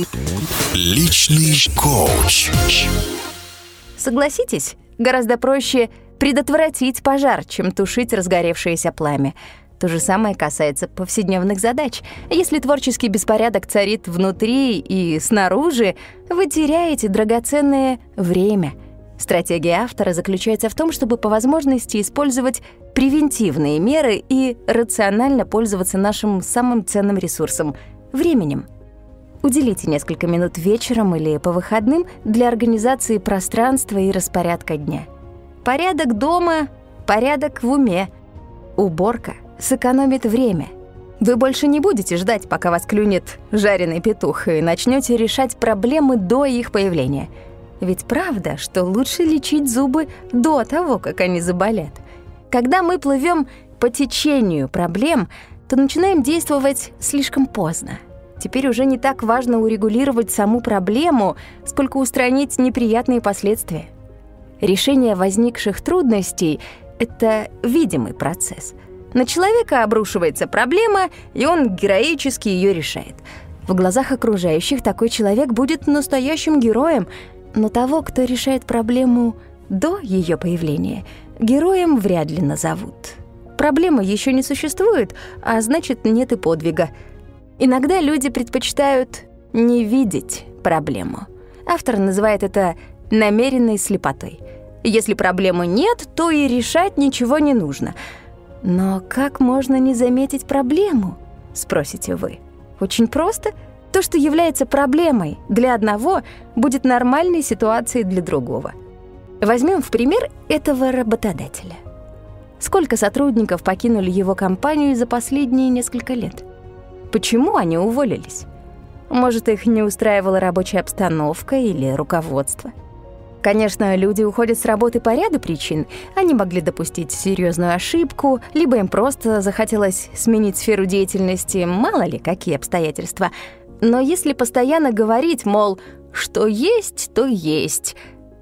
Личный коуч. Согласитесь, гораздо проще предотвратить пожар, чем тушить разгоревшееся пламя. То же самое касается повседневных задач. Если творческий беспорядок царит внутри и снаружи, вы теряете драгоценное время. Стратегия автора заключается в том, чтобы по возможности использовать превентивные меры и рационально пользоваться нашим самым ценным ресурсом — временем. Уделите несколько минут вечером или по выходным для организации пространства и распорядка дня. Порядок дома, порядок в уме. Уборка сэкономит время. Вы больше не будете ждать, пока вас клюнет жареный петух, и начнете решать проблемы до их появления. Ведь правда, что лучше лечить зубы до того, как они заболят. Когда мы плывем по течению проблем, то начинаем действовать слишком поздно. Теперь уже не так важно урегулировать саму проблему, сколько устранить неприятные последствия. Решение возникших трудностей — это видимый процесс. На человека обрушивается проблема, и он героически ее решает. В глазах окружающих такой человек будет настоящим героем, но того, кто решает проблему до ее появления, героем вряд ли назовут. Проблемы еще не существует, а значит, нет и подвига. Иногда люди предпочитают не видеть проблему. Автор называет это намеренной слепотой. Если проблемы нет, то и решать ничего не нужно. Но как можно не заметить проблему, спросите вы? Очень просто. То, что является проблемой для одного, будет нормальной ситуацией для другого. Возьмем в пример этого работодателя. Сколько сотрудников покинули его компанию за последние несколько лет? Почему они уволились? Может, их не устраивала рабочая обстановка или руководство? Конечно, люди уходят с работы по ряду причин. Они могли допустить серьезную ошибку, либо им просто захотелось сменить сферу деятельности, мало ли какие обстоятельства. Но если постоянно говорить, мол, что есть, то есть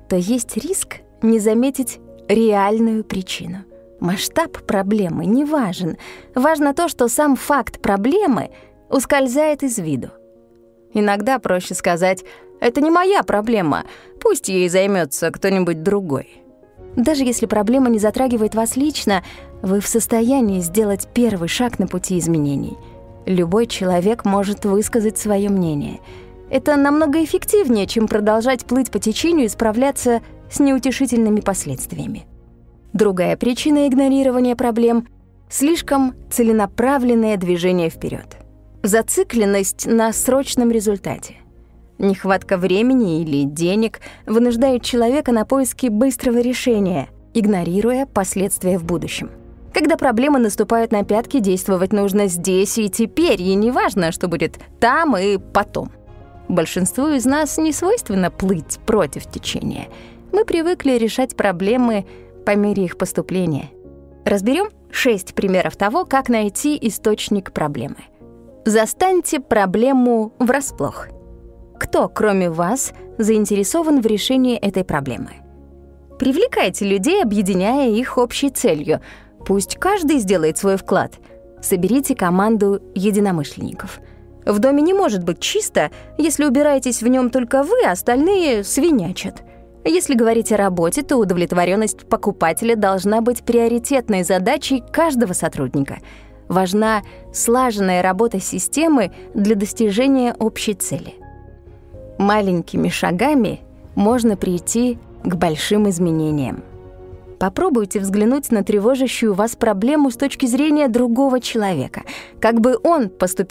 риск не заметить реальную причину. Масштаб проблемы не важен. Важно то, что сам факт проблемы ускользает из виду. Иногда проще сказать: «Это не моя проблема, пусть ей займется кто-нибудь другой». Даже если проблема не затрагивает вас лично, вы в состоянии сделать первый шаг на пути изменений. Любой человек может высказать свое мнение. Это намного эффективнее, чем продолжать плыть по течению и справляться с неутешительными последствиями. Другая причина игнорирования проблем — слишком целенаправленное движение вперед. Зацикленность на срочном результате. Нехватка времени или денег вынуждает человека на поиски быстрого решения, игнорируя последствия в будущем. Когда проблемы наступают на пятки, действовать нужно здесь и теперь, и неважно, что будет там и потом. Большинству из нас не свойственно плыть против течения. Мы привыкли решать проблемы по мере их поступления. Разберем 6 примеров того, как найти источник проблемы. Застаньте проблему врасплох. Кто, кроме вас, заинтересован в решении этой проблемы? Привлекайте людей, объединяя их общей целью. Пусть каждый сделает свой вклад. Соберите команду единомышленников. В доме не может быть чисто, если убираетесь в нем только вы, а остальные свинячат. Если говорить о работе, то удовлетворенность покупателя должна быть приоритетной задачей каждого сотрудника. Важна слаженная работа системы для достижения общей цели. Маленькими шагами можно прийти к большим изменениям. Попробуйте взглянуть на тревожащую вас проблему с точки зрения другого человека. Как бы он поступил